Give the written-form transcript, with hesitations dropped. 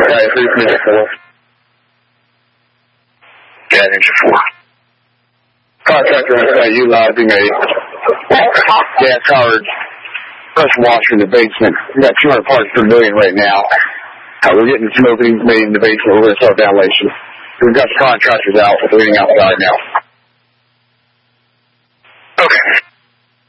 Okay, 3 4. Yeah, Ninja 4. Contractor utilizing a gas-powered pressure washer in the basement. We got 200 parts per million right now. We're getting some openings made in the basement. We're going to start ventilation. We've got the contractors out, waiting outside now. Okay.